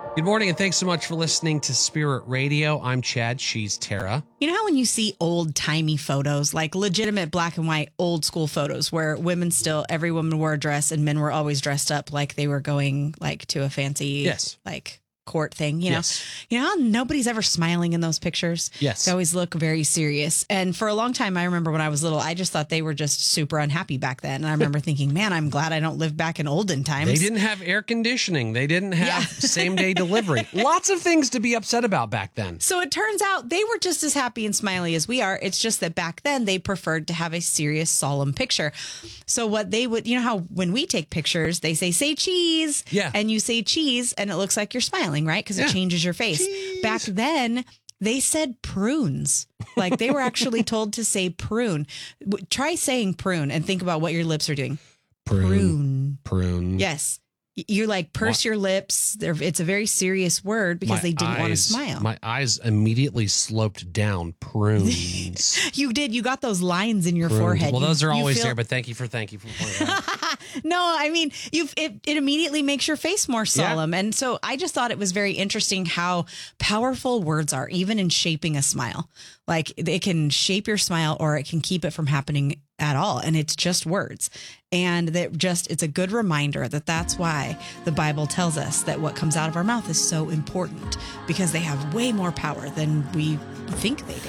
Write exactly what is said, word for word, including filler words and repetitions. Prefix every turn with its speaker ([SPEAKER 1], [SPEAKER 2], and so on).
[SPEAKER 1] Good morning, and thanks so much for listening to Spirit Radio. I'm Chad. She's Tara.
[SPEAKER 2] You know how when you see old timey photos, like legitimate black and white old school photos where women still, every woman wore a dress and men were always dressed up like they were going like to a fancy,
[SPEAKER 1] yes,
[SPEAKER 2] like court thing, you know,
[SPEAKER 1] yes.
[SPEAKER 2] you know, how nobody's ever smiling in those pictures.
[SPEAKER 1] Yes.
[SPEAKER 2] They always look very serious. And for a long time, I remember when I was little, I just thought they were just super unhappy back then. And I remember thinking, man, I'm glad I don't live back in olden times.
[SPEAKER 1] They didn't have air conditioning. They didn't have
[SPEAKER 2] Yeah.
[SPEAKER 1] same day delivery. Lots of things to be upset about back then.
[SPEAKER 2] So it turns out they were just as happy and smiley as we are. It's just that back then they preferred to have a serious, solemn picture. So what they would, you know how when we take pictures, they say, say cheese.
[SPEAKER 1] Yeah.
[SPEAKER 2] And you say cheese and it looks like you're smiling, right? Because
[SPEAKER 1] Yeah.
[SPEAKER 2] it changes your face.
[SPEAKER 1] Cheese.
[SPEAKER 2] Back then, they said prunes. Like they were actually told to say prune. W- Try saying prune and think about what your lips are doing.
[SPEAKER 1] Prune.
[SPEAKER 2] Prune.
[SPEAKER 1] Prune.
[SPEAKER 2] Yes. You like purse
[SPEAKER 1] My-
[SPEAKER 2] your lips. They're, it's a very serious word because
[SPEAKER 1] My
[SPEAKER 2] they didn't want to
[SPEAKER 1] eyes-
[SPEAKER 2] smile.
[SPEAKER 1] My eyes immediately sloped down. Prunes.
[SPEAKER 2] You did. You got those lines in your
[SPEAKER 1] Prunes.
[SPEAKER 2] forehead.
[SPEAKER 1] Well,
[SPEAKER 2] You-
[SPEAKER 1] those are
[SPEAKER 2] you
[SPEAKER 1] always
[SPEAKER 2] feel-
[SPEAKER 1] there, but thank you for thank you for pointing that out.
[SPEAKER 2] No, I mean, you it, it immediately makes your face more solemn. And so I just thought it was very interesting how powerful words are, even in shaping a smile. Like it can shape your smile or it can keep it from happening at all. And it's just words. And that just, it's a good reminder that that's why the Bible tells us that what comes out of our mouth is so important because they have way more power than we think they do.